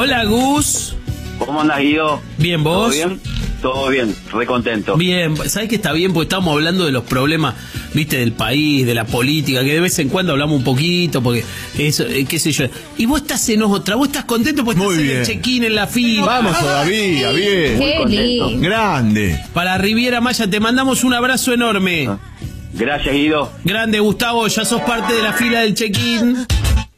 Hola, Gus. ¿Cómo andas, Guido? Bien, ¿vos? ¿Todo bien? Todo bien, re contento. Bien, ¿sabés que está bien? Porque estamos hablando de los problemas, viste, del país, de la política, que de vez en cuando hablamos un poquito, porque eso, qué sé yo. Y vos estás en otra, vos estás contento porque Muy estás en bien. el check-in, en la fila. Vamos todavía, bien. Qué lindo. Grande. Para Riviera Maya te mandamos un abrazo enorme. Gracias, Guido. Grande, Gustavo, ya sos parte de la fila del check-in.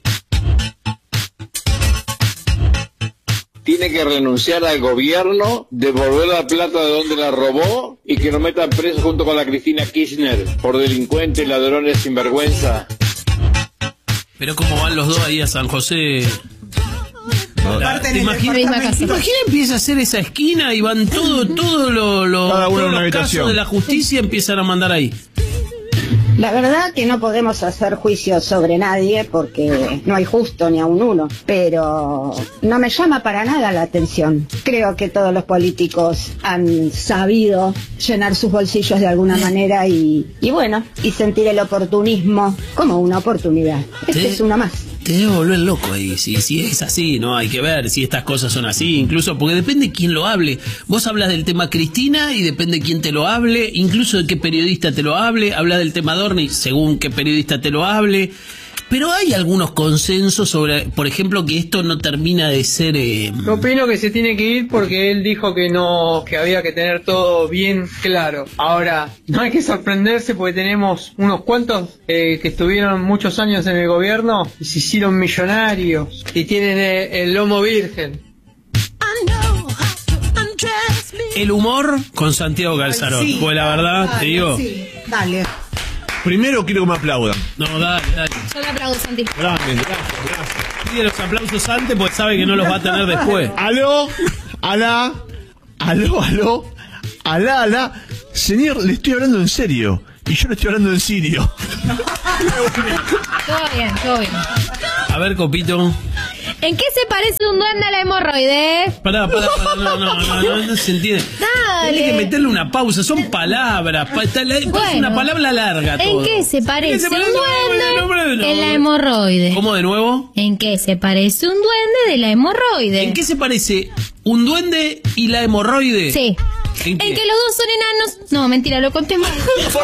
Tiene que renunciar al gobierno, devolver la plata de donde la robó y que lo metan preso junto con la Cristina Kirchner por delincuentes, ladrones, sinvergüenza. Pero cómo van los dos ahí a San José. ¿Te imaginas empieza a hacer esa esquina y van todo Cada uno todos en una los casos habitación de la justicia empiezan a mandar ahí? La verdad que no podemos hacer juicios sobre nadie porque no hay justo ni a un uno, pero no me llama para nada la atención. Creo que todos los políticos han sabido llenar sus bolsillos de alguna manera y bueno, y sentir el oportunismo como una oportunidad. Esta es una más. Te debe volver loco ahí, si es así, ¿no? Hay que ver si estas cosas son así, incluso porque depende quién lo hable. Vos hablas del tema Cristina y depende quién te lo hable, incluso de qué periodista te lo hable, habla del tema Dorni según qué periodista te lo hable. Pero hay algunos consensos sobre, por ejemplo, que esto no termina de ser... Yo opino que se tiene que ir porque él dijo que no, que había que tener todo bien claro. Ahora, no hay que sorprenderse porque tenemos unos cuantos que estuvieron muchos años en el gobierno y se hicieron millonarios y tienen el lomo virgen. El humor con Santiago Calzarón, Sí, pues la verdad, dale, te digo... Sí, dale. Primero quiero que me aplaudan. No, dale. Yo le aplaudo, Santi. Grande, gracias. Pide los aplausos antes porque sabe que no los va a tener después. Aló, alá, alá. Señor, le estoy hablando en serio. Y yo le estoy hablando en sirio. Todo bien, todo bien. A ver, Copito. ¿En qué se parece un duende a la hemorroide? Pará, no se entiende. Dale. Tiene que meterle una pausa, son palabras. Es una palabra larga todo. ¿En qué se parece un No. duende en la hemorroide? ¿Cómo de nuevo? ¿En qué se parece un duende de la hemorroide? ¿En qué se parece un duende y la hemorroide? Sí. ¿En qué? En que los dos son enanos. No, mentira, lo conté mal.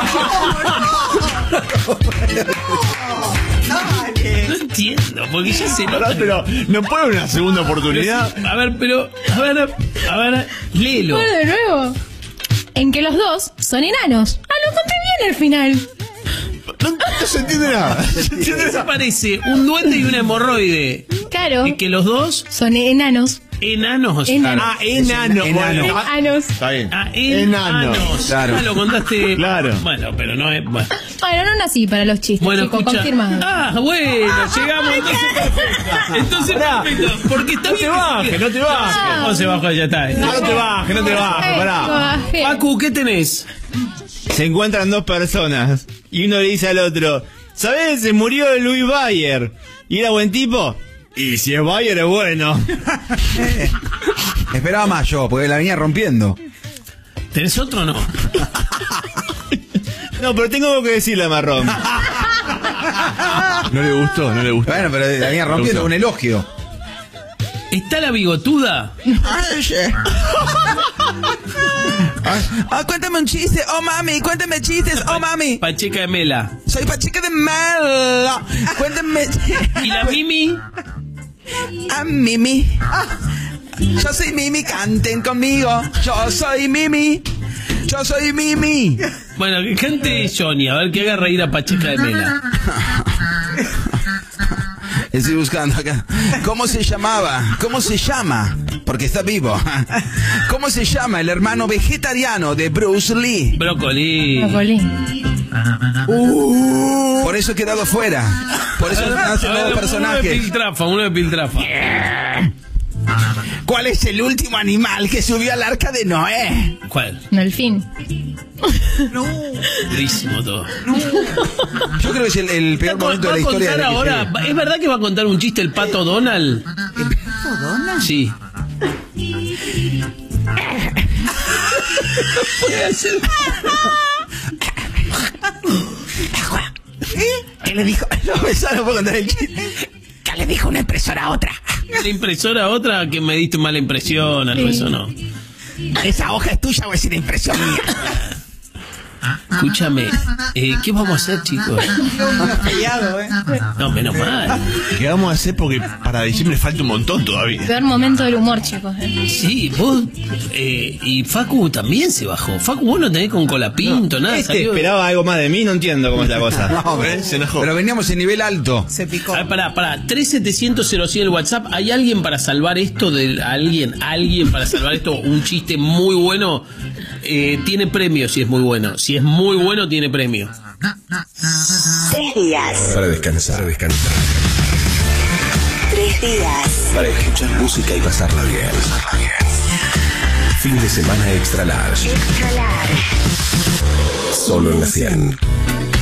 No entiendo, porque ya se nota. Pará, pero ¿no puede haber una segunda oportunidad? A ver, léelo. Bueno, de nuevo. En que los dos son enanos. Ah, lo conté bien al final. No se entiende nada. ¿Qué se parece un duende y una hemorroide? Claro. Y que los dos son enanos. Enanos. Enanos. Enano. Bueno, Enanos. está bien. Enanos. Claro. Ah, lo contaste. Claro. Bueno, pero no es. Bueno, Bueno, no nací para los chistes, bueno chicos, escucha. confirmado. Ah, bueno, llegamos. Entonces perfecto. Porque está bien. No te bajes. ¿Cómo se bajó? Ya está. No te bajes, pará. Bajé. Pacu, ¿qué tenés? Se encuentran dos personas y uno le dice al otro: ¿sabés? Se murió Luis Bayer. ¿Y era buen tipo? Y si es Bayer es bueno. Esperaba más yo, porque la venía rompiendo. ¿Tenés otro o no? No, pero tengo algo que decirle a Marrón. No le gustó. Bueno, pero la venía rompiendo, un elogio. ¿Está la bigotuda? Cuéntame un chiste, oh mami, cuéntame chistes, oh mami. Pacheca de Mela. Soy Pacheca de Melo. Cuéntame. ¿Y la Mimi? Mimi. Yo soy Mimi, canten conmigo. Yo soy Mimi. Bueno, que cante Johnny, a ver que haga reír a Pacheca de Mela. Estoy buscando acá. ¿Cómo se llamaba? ¿Cómo se llama? Porque está vivo. ¿Cómo se llama el hermano vegetariano de Bruce Lee? Brócoli. Por eso he quedado fuera. Por eso nace el nuevo personaje. Uno de Piltrafa. ¿Cuál es el último animal que subió al arca de Noé? ¿Cuál? Delfín. Durísimo todo. Yo creo que es el peor momento de la historia de la ahora, ¿es verdad que va a contar un chiste el Pato Donald? ¿El Pato Donald? Sí. Puede hacer. ¿Qué le dijo? No, no puedo contar el chiste. tuya, le dijo una impresora a otra. La impresora a otra que me diste mala impresión, algo eso no. ¿Esa hoja es tuya o es una impresión mía? Escúchame, ¿qué vamos a hacer, chicos? No, menos mal. ¿Qué vamos a hacer? Porque para diciembre falta un montón todavía. Peor momento del humor, chicos. Sí, vos y Facu también se bajó. Facu, vos no tenés con colapinto, nada. Esperaba algo más de mí, no entiendo cómo es la cosa. No, se enojó. Pero veníamos en nivel alto. Se picó. A ver, pará, 3700 el WhatsApp. ¿Hay alguien para salvar esto? ¿Alguien para salvar esto? Un chiste muy bueno. Tiene premio si es muy bueno. Si es muy bueno, tiene premio. 3 días. Para descansar. 3 días. Para escuchar música y pasarla bien. Fin de semana extra large. Solo en la 100.